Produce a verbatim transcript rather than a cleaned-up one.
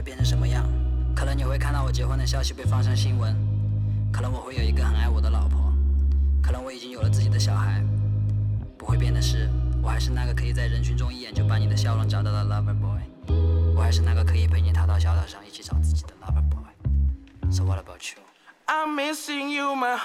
变成什么样，可能你会看到我结婚的消息被放上新闻，可能我会有一个很爱我的老婆，可能我已经有了自己的小孩。不会变的是，我还是那个可以在人群中一眼就把你的笑容找到的 lover boy， 我还是那个可以陪你踏到小岛上一起找自己的 lover boy。 So what about you? I'm missing you, my